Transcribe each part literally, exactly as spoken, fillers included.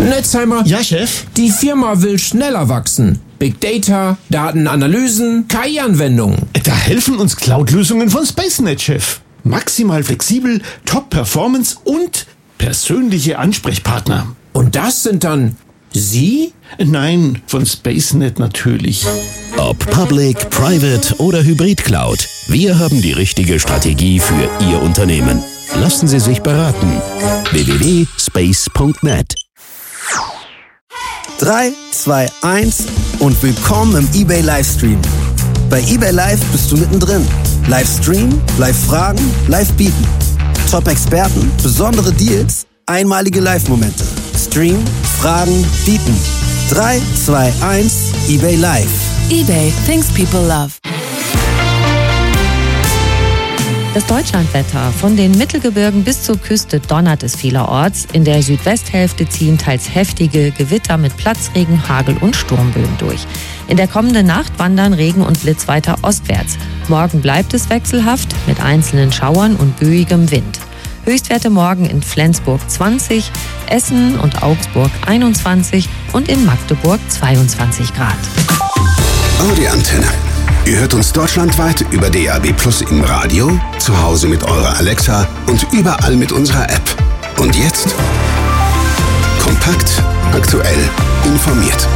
Netzheimer? Ja, Chef? Die Firma will schneller wachsen. Big Data, Datenanalysen, K I-Anwendungen. Da helfen uns Cloud-Lösungen von SpaceNet, Chef. Maximal flexibel, Top-Performance und persönliche Ansprechpartner. Und das sind dann Sie? Nein, von SpaceNet natürlich. Ob Public, Private oder Hybrid Cloud, wir haben die richtige Strategie für Ihr Unternehmen. Lassen Sie sich beraten. w w w punkt space punkt net. drei, zwei, eins und willkommen im eBay Livestream. Bei eBay Live bist du mittendrin. Livestream, Live-Fragen, Live-Bieten. Top-Experten, besondere Deals, einmalige Live-Momente. Stream, Fragen, Bieten. drei, zwei, eins, eBay Live. eBay, things people love. Das Deutschlandwetter. Von den Mittelgebirgen bis zur Küste donnert es vielerorts. In der Südwesthälfte ziehen teils heftige Gewitter mit Platzregen, Hagel und Sturmböen durch. In der kommenden Nacht wandern Regen und Blitz weiter ostwärts. Morgen bleibt es wechselhaft mit einzelnen Schauern und böigem Wind. Höchstwerte morgen in Flensburg zwanzig, Essen und Augsburg einundzwanzig und in Magdeburg zweiundzwanzig Grad. Audi Antenne. Ihr hört uns deutschlandweit über D A B Plus im Radio, zu Hause mit eurer Alexa und überall mit unserer App. Und jetzt kompakt, aktuell, informiert.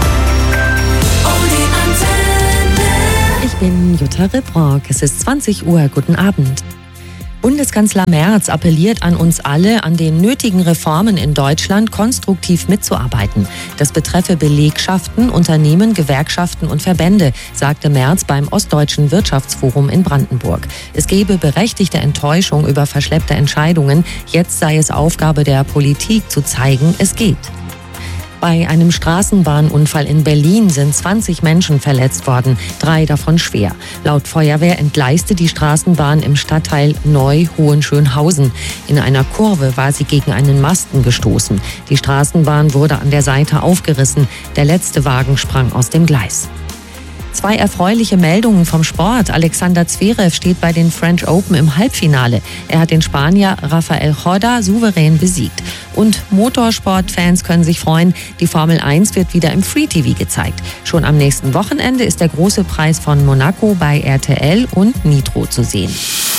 Ich bin Jutta Ribrock. Es ist zwanzig Uhr. Guten Abend. Bundeskanzler Merz appelliert an uns alle, an den nötigen Reformen in Deutschland konstruktiv mitzuarbeiten. Das betreffe Belegschaften, Unternehmen, Gewerkschaften und Verbände, sagte Merz beim Ostdeutschen Wirtschaftsforum in Brandenburg. Es gebe berechtigte Enttäuschung über verschleppte Entscheidungen. Jetzt sei es Aufgabe der Politik zu zeigen, es geht. Bei einem Straßenbahnunfall in Berlin sind zwanzig Menschen verletzt worden, drei davon schwer. Laut Feuerwehr entgleiste die Straßenbahn im Stadtteil Neu-Hohenschönhausen. In einer Kurve war sie gegen einen Masten gestoßen. Die Straßenbahn wurde an der Seite aufgerissen. Der letzte Wagen sprang aus dem Gleis. Zwei erfreuliche Meldungen vom Sport. Alexander Zverev steht bei den French Open im Halbfinale. Er hat den Spanier Rafael Corda souverän besiegt. Und Motorsportfans können sich freuen, die Formel eins wird wieder im Free-T V gezeigt. Schon am nächsten Wochenende ist der große Preis von Monaco bei R T L und Nitro zu sehen.